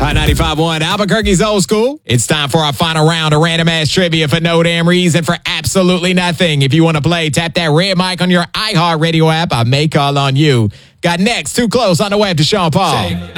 Hot 95.1 Albuquerque's Old School. It's time for our final round of random ass trivia for no damn reason, for absolutely nothing. If you want to play, tap that red mic on your iHeartRadio app. I may call on you. Got next, Too Close on the way to Sean Paul.